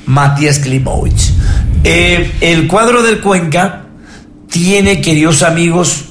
Matías Klimovic. El cuadro del Cuenca tiene, queridos amigos,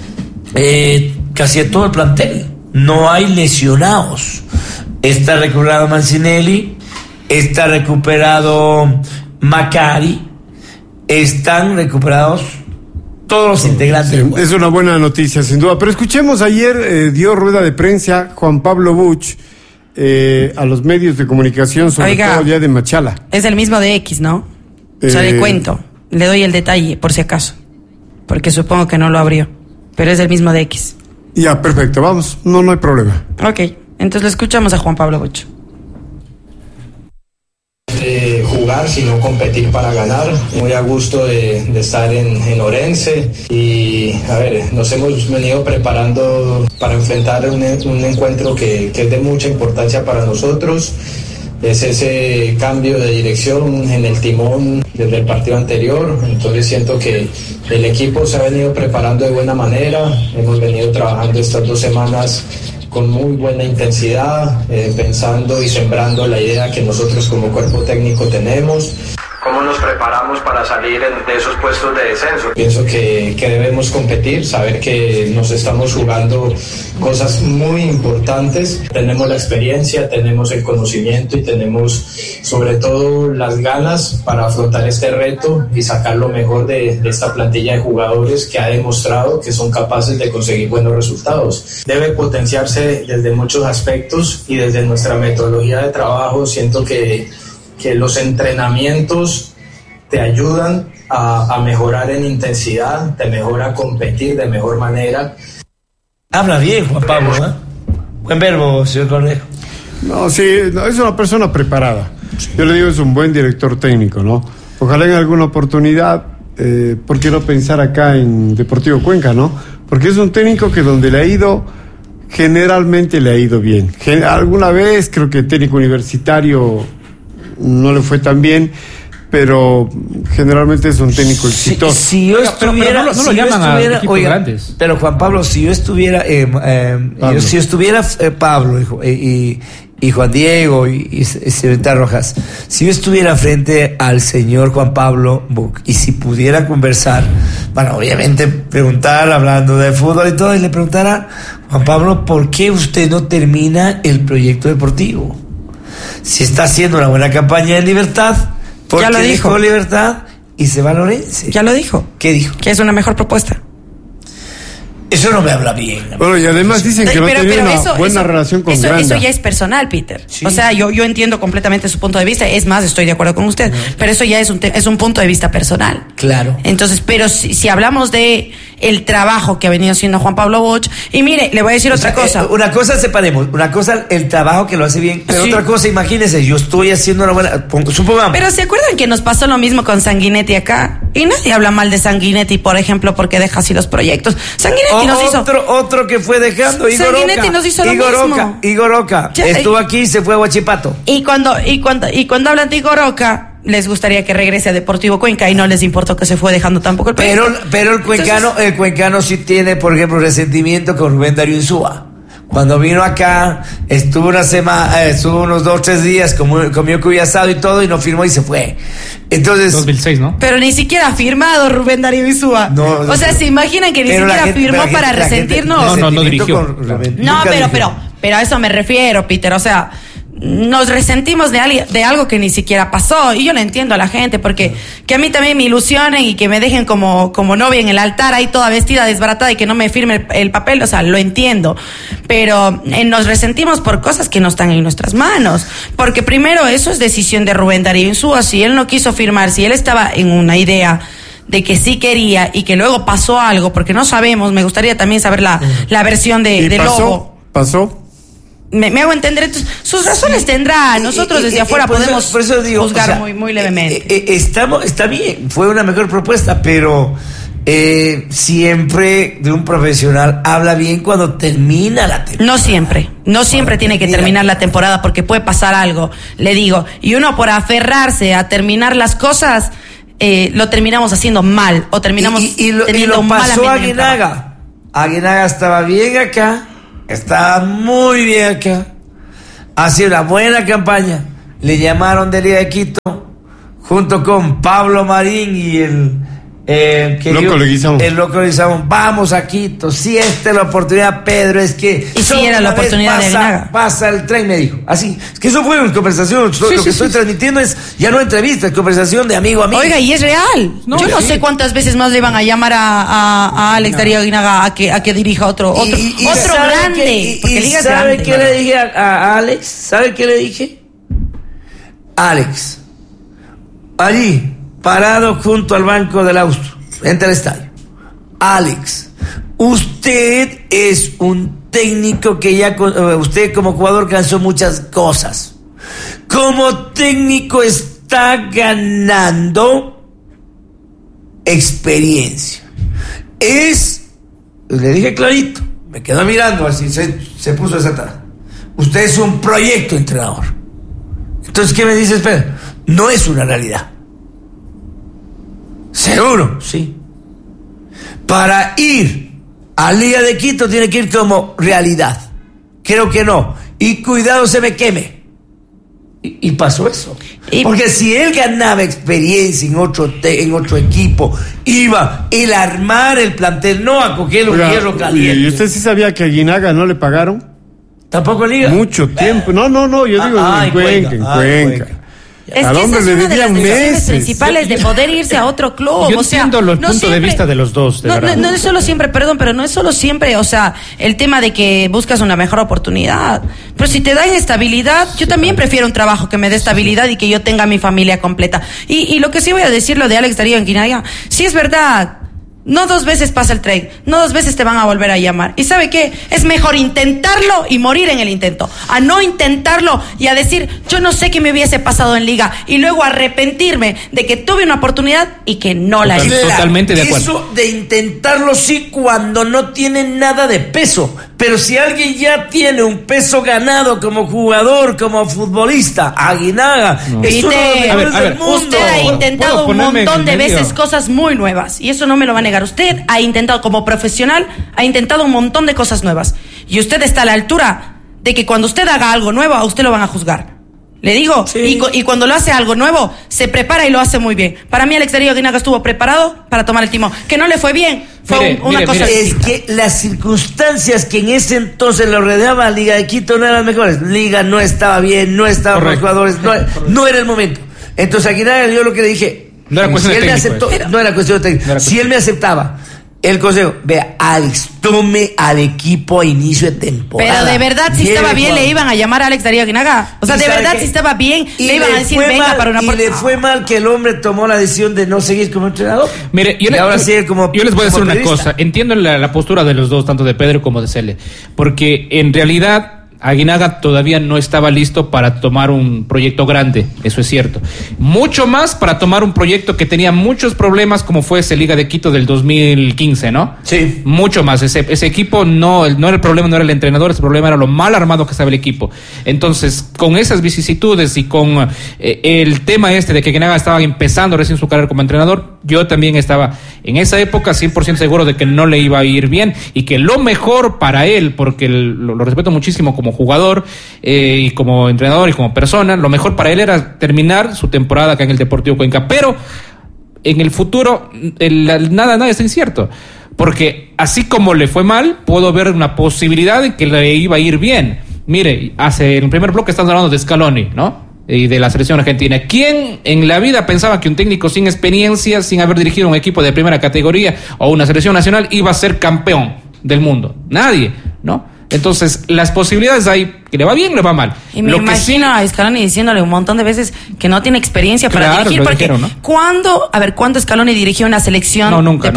casi todo el plantel. No hay lesionados. Está recuperado Mancinelli, está recuperado Macari, están recuperados todos los integrantes. Sí, es una buena noticia, sin duda. Pero escuchemos, ayer dio rueda de prensa Juan Pablo Buch a los medios de comunicación, sobre todo allá de Machala. Es el mismo de X, ¿no? O sea, le cuento, le doy el detalle, por si acaso, porque supongo que no lo abrió, pero es el mismo de X. Ya, perfecto, vamos, no hay problema. Ok, entonces le escuchamos a Juan Pablo Buch. Jugar, sino competir para ganar. Muy a gusto de estar en Orense y nos hemos venido preparando para enfrentar un encuentro que es de mucha importancia para nosotros. Es ese cambio de dirección en el timón desde el partido anterior, entonces siento que el equipo se ha venido preparando de buena manera. Hemos venido trabajando estas 2 semanas con muy buena intensidad, pensando y sembrando la idea que nosotros como cuerpo técnico tenemos. ¿Cómo nos preparamos para salir de esos puestos de descenso? Pienso que debemos competir, saber que nos estamos jugando cosas muy importantes. Tenemos la experiencia, tenemos el conocimiento y tenemos sobre todo las ganas para afrontar este reto y sacar lo mejor de esta plantilla de jugadores que ha demostrado que son capaces de conseguir buenos resultados. Debe potenciarse desde muchos aspectos y desde nuestra metodología de trabajo. Siento que los entrenamientos te ayudan a mejorar en intensidad, te mejora a competir de mejor manera. Habla bien, Juan Pablo, ¿eh? Buen verbo, señor Cornejo. No, sí, es una persona preparada. Sí. Yo le digo, es un buen director técnico, ¿no? Ojalá en alguna oportunidad, ¿por qué no pensar acá en Deportivo Cuenca, no? Porque es un técnico que donde le ha ido, generalmente le ha ido bien. Alguna vez creo que técnico universitario no le fue tan bien, pero generalmente es un técnico exitoso. Si yo estuviera, no lo llaman a equipos grandes. Pero Juan Pablo, si yo estuviera, Pablo y Juan Diego y Señorita Rojas, si yo estuviera frente al señor Juan Pablo Buch y si pudiera conversar, bueno, obviamente preguntar, hablando de fútbol y todo, y le preguntara, Juan Pablo, ¿por qué usted no termina el proyecto deportivo? Si está haciendo una buena campaña de Libertad, porque ya lo dijo. Dejó Libertad y se va a Lorense. Ya lo dijo. ¿Qué dijo? Que es una mejor propuesta. Eso no me habla bien. Bueno, y además dicen que no tenía una buena relación con Granda. Eso ya es personal, Peter. Sí. O sea, yo entiendo completamente su punto de vista. Es más, estoy de acuerdo con usted. Pero eso ya es un punto de vista personal. Claro. Entonces, pero si hablamos de el trabajo que ha venido haciendo Juan Pablo Buch, y mire, le voy a decir otra cosa. Una cosa separemos. Una cosa, el trabajo que lo hace bien. Pero otra cosa, imagínense, yo estoy haciendo una buena... Supongamos. Pero ¿se acuerdan que nos pasó lo mismo con Sanguinetti acá? Y nadie habla mal de Sanguinetti, por ejemplo, porque deja así los proyectos. Sanguinetti nos hizo... Otro que fue dejando, Igor Sanguinetti Oca. nos hizo lo mismo. Igor Oca. Estuvo aquí y se fue a Huachipato. Y cuando hablan de Igor Oca, les gustaría que regrese a Deportivo Cuenca y no les importó que se fue dejando tampoco el proyecto. Pero el cuencano sí tiene, por ejemplo, resentimiento con Rubén Darío Insúa. Cuando vino acá, estuvo una semana, estuvo unos 2 o 3 días, comió cuy asado y todo, y no firmó y se fue. Entonces... 2006, ¿no? Pero ni siquiera ha firmado Rubén Darío Insúa. O sea, ¿se imaginan que ni siquiera firmó para resentirnos? No dirigió. No, pero a eso me refiero, Peter. O sea, nos resentimos de algo que ni siquiera pasó. Y yo lo entiendo a la gente, porque que a mí también me ilusionen y que me dejen como novia en el altar ahí toda vestida, desbaratada, y que no me firme el papel, o sea, lo entiendo. Pero nos resentimos por cosas que no están en nuestras manos. Porque primero, eso es decisión de Rubén Darío Insúa. Si él no quiso firmar, si él estaba en una idea de que sí quería y que luego pasó algo, porque no sabemos, me gustaría también saber la versión de Lobo. ¿Pasó? Me hago entender, entonces, sus razones tendrá. Nosotros desde afuera podemos juzgar, o sea, muy levemente. Está bien, fue una mejor propuesta, pero siempre de un profesional habla bien cuando termina la temporada. No siempre tiene que terminar la temporada, porque puede pasar algo, le digo. Y uno, por aferrarse a terminar las cosas, lo terminamos haciendo mal, o terminamos teniendo un mal ambiente. Y lo pasó a Aguinaga. Aguinaga estaba bien acá. Estaba muy bien acá. Hacía una buena campaña. Le llamaron de Liga de Quito. junto con Pablo Marín y el Loco Leguizamón, vamos a Quito, si esta es la oportunidad, Pedro, es que y si era la oportunidad de Aguinaga, pasa el tren, me dijo, así, es que eso fue una conversación, lo que estoy transmitiendo es ya no entrevista, es conversación de amigo a amigo. Oiga, y es real, yo no sé cuántas veces más le van a llamar a Alex Darío Aguinaga a que dirija otro grande, porque Liga es grande. ¿Sabe qué le dije a Alex? ¿Sabe qué le dije? Alex, allí parado junto al banco del Austro, frente al estadio. Alex, usted es un técnico que ya, usted como jugador cansó muchas cosas. Como técnico está ganando experiencia. Le dije clarito, me quedó mirando así, se puso a sentar. Usted es un proyecto entrenador. Entonces, ¿qué me dices, Pedro? No es una realidad. ¿Seguro? Sí. Para ir a Liga de Quito tiene que ir como realidad. Creo que no. Y cuidado se me queme. Y pasó eso. Porque si él ganaba experiencia en otro equipo, iba el armar el plantel, no a coger un hierro caliente. ¿Y usted sí sabía que a Aguinaga no le pagaron? ¿Tampoco en Liga? Mucho tiempo. No, yo digo en Cuenca. Es que esa es una de las decisiones principales de poder irse a otro club. Yo entiendo los puntos de vista de los dos, de verdad. No es solo siempre, pero no es solo siempre, o sea, el tema de que buscas una mejor oportunidad. Pero si te da inestabilidad, yo también prefiero un trabajo que me dé estabilidad y que yo tenga mi familia completa. Y lo que sí voy a decir, lo de Alex Darío Aguinaga, sí es verdad. No 2 veces pasa el trade, no 2 veces te van a volver a llamar. ¿Y sabe qué? Es mejor intentarlo y morir en el intento, a no intentarlo y a decir, yo no sé qué me hubiese pasado en Liga, y luego arrepentirme de que tuve una oportunidad y que no la hice. Totalmente de acuerdo. Eso de intentarlo sí cuando no tiene nada de peso, pero si alguien ya tiene un peso ganado como jugador, como futbolista, Aguinaga, es uno de los mejores del mundo. Usted ha intentado un montón de veces cosas muy nuevas, y eso no me lo va a negar. Usted ha intentado, como profesional, ha intentado un montón de cosas nuevas. Y usted está a la altura de que cuando usted haga algo nuevo, a usted lo van a juzgar. Le digo, sí. Y cuando lo hace algo nuevo, se prepara y lo hace muy bien. Para mí, Alex Darío Aguinaga estuvo preparado para tomar el timón. Que no le fue bien, fue una cosa distinta. Es que las circunstancias que en ese entonces lo rodeaban a Liga de Quito no eran las mejores. Liga no estaba bien, no estaban los jugadores, no era el momento. Entonces, Aguinaga, yo lo que le dije, no era cuestión de técnico. No era cuestión de técnico. Si él me aceptaba el consejo, vea, Alex, tome al equipo a inicio de temporada. Pero de verdad, si estaba bien, le iban a llamar a Alex Darío Aguinaga. O sea, de verdad, si estaba bien, le iban a decir, venga para una oportunidad. Y le fue mal que el hombre tomó la decisión de no seguir como entrenador. Mire, yo les voy a decir una cosa. Entiendo la postura de los dos, tanto de Pedro como de Cele, porque en realidad Aguinaga todavía no estaba listo para tomar un proyecto grande, eso es cierto. Mucho más para tomar un proyecto que tenía muchos problemas, como fue ese Liga de Quito del 2015, ¿no? Sí. Mucho más. Ese equipo no era el problema, no era el entrenador, ese problema era lo mal armado que estaba el equipo. Entonces, con esas vicisitudes y con el tema de que Aguinaga estaba empezando recién su carrera como entrenador, yo también estaba en esa época 100% seguro de que no le iba a ir bien y que lo mejor para él, porque lo respeto muchísimo como jugador y como entrenador y como persona, lo mejor para él era terminar su temporada acá en el Deportivo Cuenca, pero en el futuro nada está incierto, porque así como le fue mal, puedo ver una posibilidad de que le iba a ir bien. Mire, en el primer bloque estamos hablando de Scaloni, ¿no? Y de la selección argentina. ¿Quién en la vida pensaba que un técnico sin experiencia, sin haber dirigido un equipo de primera categoría o una selección nacional, iba a ser campeón del mundo? Nadie, ¿no? Entonces, las posibilidades hay, que le va bien, le va mal. Y me imagino a Scaloni diciéndole un montón de veces que no tiene experiencia para dirigir, porque dijeron, ¿no? ¿Cuándo Scaloni dirigió una selección? No, nunca.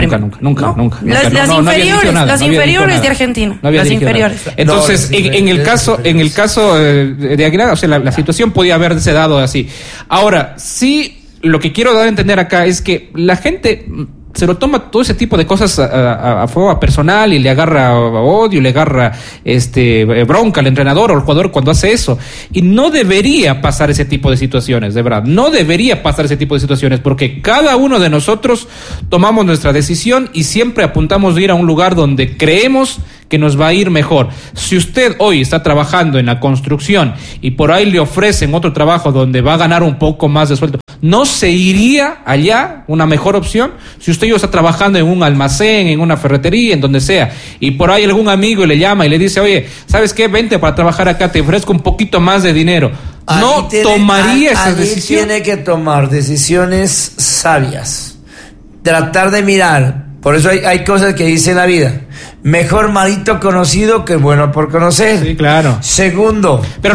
Las inferiores de Argentina. Las inferiores. Entonces, en el caso de Aguinaga, o sea, la situación podía haberse dado así. Ahora, sí, lo que quiero dar a entender acá es que la gente se lo toma todo ese tipo de cosas a fuego personal y le agarra odio, le agarra bronca al entrenador o al jugador cuando hace eso. Y no debería pasar ese tipo de situaciones, de verdad. No debería pasar ese tipo de situaciones, porque cada uno de nosotros tomamos nuestra decisión y siempre apuntamos a ir a un lugar donde creemos que nos va a ir mejor. Si usted hoy está trabajando en la construcción y por ahí le ofrecen otro trabajo donde va a ganar un poco más de sueldo, ¿no se iría allá una mejor opción? Si usted ya está trabajando en un almacén, en una ferretería, en donde sea, y por ahí algún amigo le llama y le dice, oye, ¿sabes qué? Vente para trabajar acá, te ofrezco un poquito más de dinero. ¿No tomaría esa decisión? Tiene que tomar decisiones sabias. Tratar de mirar. Por eso hay cosas que dice la vida. Mejor malito conocido que bueno por conocer. Sí, claro. Segundo. Pero